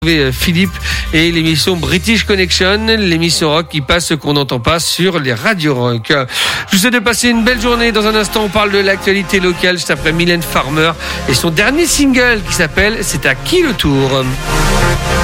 Philippe et l'émission British Connection, l'émission rock qui passe ce qu'on n'entend pas sur les radios rock. Je vous souhaite de passer une belle journée. Dans un instant, on parle de l'actualité locale juste après Mylène Farmer et son dernier single qui s'appelle C'est à qui le tour.